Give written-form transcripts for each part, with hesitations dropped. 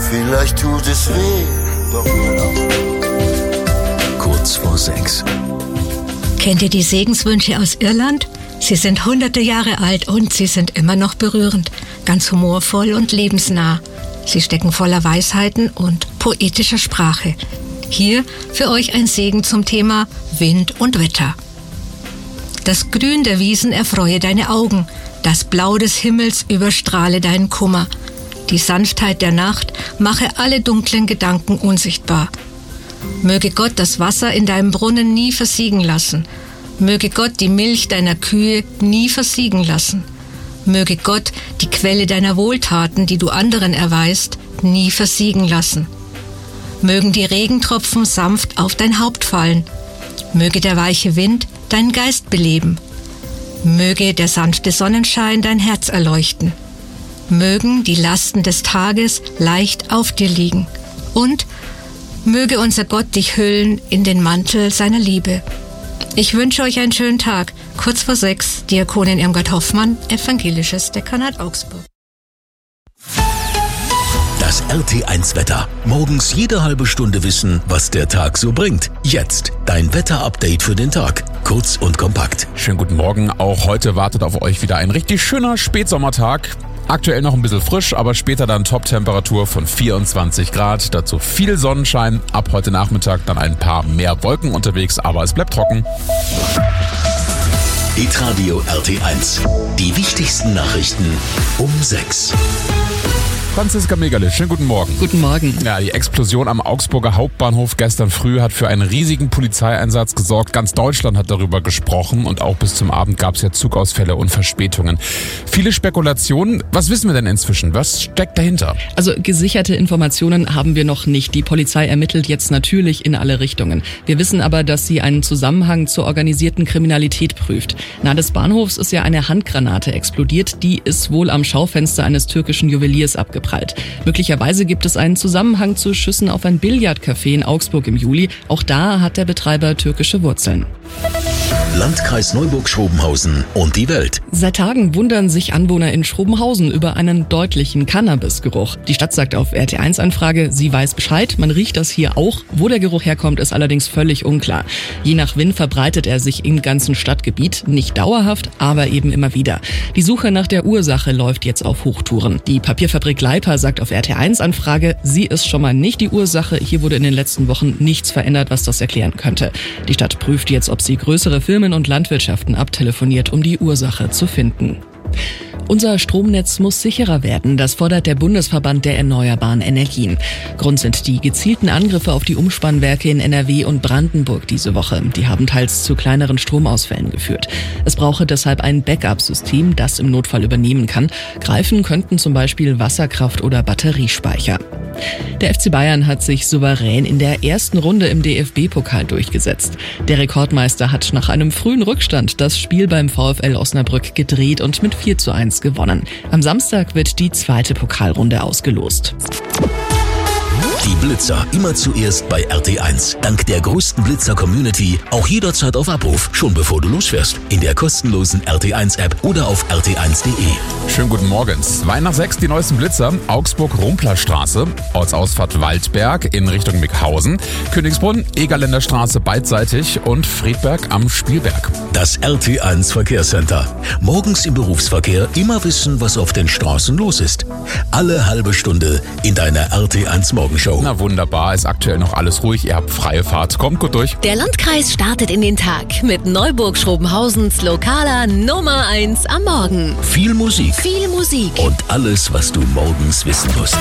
Vielleicht tut es weh, doch Kurz vor 6. Kennt ihr die Segenswünsche aus Irland? Sie sind hunderte Jahre alt und sie sind immer noch berührend, ganz humorvoll und lebensnah. Sie stecken voller Weisheiten und poetischer Sprache. Hier für euch ein Segen zum Thema Wind und Wetter. Das Grün der Wiesen erfreue deine Augen, das Blau des Himmels überstrahle deinen Kummer. Die Sanftheit der Nacht mache alle dunklen Gedanken unsichtbar. Möge Gott das Wasser in deinem Brunnen nie versiegen lassen. Möge Gott die Milch deiner Kühe nie versiegen lassen. Möge Gott die Quelle deiner Wohltaten, die du anderen erweist, nie versiegen lassen. Mögen die Regentropfen sanft auf dein Haupt fallen. Möge der weiche Wind deinen Geist beleben. Möge der sanfte Sonnenschein dein Herz erleuchten. Mögen die Lasten des Tages leicht auf dir liegen. Und möge unser Gott dich hüllen in den Mantel seiner Liebe. Ich wünsche euch einen schönen Tag. Kurz vor 6, Diakonin Irmgard Hoffmann, Evangelisches Dekanat Augsburg. Das RT1-Wetter. Morgens jede halbe Stunde wissen, was der Tag so bringt. Jetzt dein Wetter-Update für den Tag. Kurz und kompakt. Schönen guten Morgen. Auch heute wartet auf euch wieder ein richtig schöner Spätsommertag. Aktuell noch ein bisschen frisch, aber später dann Top-Temperatur von 24 Grad. Dazu viel Sonnenschein. Ab heute Nachmittag dann ein paar mehr Wolken unterwegs, aber es bleibt trocken. Hitradio RT1. Die wichtigsten Nachrichten um 6. Franziska Megerle, schönen guten Morgen. Guten Morgen. Ja, die Explosion am Augsburger Hauptbahnhof gestern früh hat für einen riesigen Polizeieinsatz gesorgt. Ganz Deutschland hat darüber gesprochen und auch bis zum Abend gab es ja Zugausfälle und Verspätungen. Viele Spekulationen. Was wissen wir denn inzwischen? Was steckt dahinter? Also gesicherte Informationen haben wir noch nicht. Die Polizei ermittelt jetzt natürlich in alle Richtungen. Wir wissen aber, dass sie einen Zusammenhang zur organisierten Kriminalität prüft. Nahe des Bahnhofs ist ja eine Handgranate explodiert. Die ist wohl am Schaufenster eines türkischen Juweliers abgeprallt. Möglicherweise gibt es einen Zusammenhang zu Schüssen auf ein Billardcafé in Augsburg im Juli. Auch da hat der Betreiber türkische Wurzeln. Landkreis Neuburg-Schrobenhausen und die Welt. Seit Tagen wundern sich Anwohner in Schrobenhausen über einen deutlichen Cannabisgeruch. Die Stadt sagt auf RT1-Anfrage, sie weiß Bescheid, man riecht das hier auch. Wo der Geruch herkommt, ist allerdings völlig unklar. Je nach Wind verbreitet er sich im ganzen Stadtgebiet. Nicht dauerhaft, aber eben immer wieder. Die Suche nach der Ursache läuft jetzt auf Hochtouren. Die Papierfabrik Leipa sagt auf RT1-Anfrage, sie ist schon mal nicht die Ursache. Hier wurde in den letzten Wochen nichts verändert, was das erklären könnte. Die Stadt prüft jetzt, ob sie größere Firmen und Landwirtschaften abtelefoniert, um die Ursache zu finden. Unser Stromnetz muss sicherer werden, das fordert der Bundesverband der erneuerbaren Energien. Grund sind die gezielten Angriffe auf die Umspannwerke in NRW und Brandenburg diese Woche. Die haben teils zu kleineren Stromausfällen geführt. Es brauche deshalb ein Backup-System, das im Notfall übernehmen kann. Greifen könnten zum Beispiel Wasserkraft- oder Batteriespeicher. Der FC Bayern hat sich souverän in der ersten Runde im DFB-Pokal durchgesetzt. Der Rekordmeister hat nach einem frühen Rückstand das Spiel beim VfL Osnabrück gedreht und mit 4:1 gewonnen. Am Samstag wird die zweite Pokalrunde ausgelost. Die Blitzer immer zuerst bei RT1. Dank der größten Blitzer-Community auch jederzeit auf Abruf, schon bevor du losfährst. In der kostenlosen RT1-App oder auf rt1.de. Schönen guten Morgen. 5:05, die neuesten Blitzer. Augsburg-Rumplerstraße, Ortsausfahrt Waldberg in Richtung Mickhausen, Königsbrunn, Egerländer Straße beidseitig und Friedberg am Spielberg. Das RT1 Verkehrscenter. Morgens im Berufsverkehr immer wissen, was auf den Straßen los ist. Alle halbe Stunde in deiner RT1 Morgenshow. Na wunderbar, ist aktuell noch alles ruhig, ihr habt freie Fahrt. Kommt gut durch. Der Landkreis startet in den Tag mit Neuburg-Schrobenhausens lokaler Nummer 1 am Morgen. Viel Musik. Viel Musik. Und alles, was du morgens wissen musst.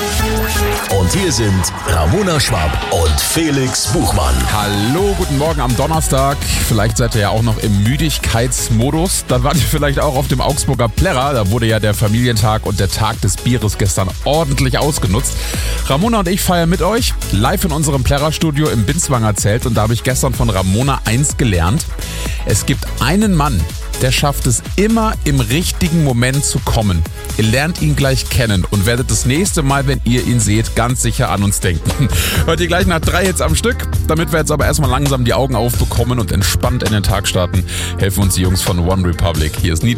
Und hier sind Ramona Schwab und Felix Buchmann. Hallo, guten Morgen am Donnerstag. Vielleicht seid ihr ja auch noch im Müdigkeitsmodus. Dann wart ihr vielleicht auch auf dem Augsburger Plärrer. Da wurde ja der Familientag und der Tag des Bieres gestern ordentlich ausgenutzt. Ramona und ich feiern mit euch live in unserem Plärrer-Studio im Binswanger Zelt. Und da habe ich gestern von Ramona eins gelernt. Es gibt einen Mann, der schafft es immer im richtigen Moment zu kommen. Ihr lernt ihn gleich kennen und werdet das nächste Mal, wenn ihr ihn seht, ganz sicher an uns denken. Hört ihr gleich nach 3 Hits am Stück. Damit wir jetzt aber erstmal langsam die Augen aufbekommen und entspannt in den Tag starten, helfen uns die Jungs von One Republic. Hier ist Need